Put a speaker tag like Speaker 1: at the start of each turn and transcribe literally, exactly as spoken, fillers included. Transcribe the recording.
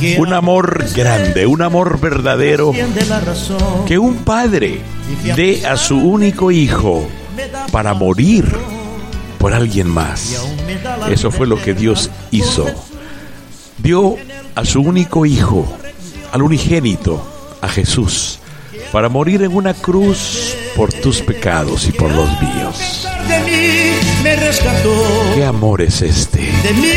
Speaker 1: Un amor grande, un amor verdadero, que un padre dé a su único hijo para morir por alguien más. Eso fue lo que Dios hizo. Dio a su único hijo, al unigénito, a Jesús, para morir en una cruz por tus pecados y por los míos. ¿Qué amor es este?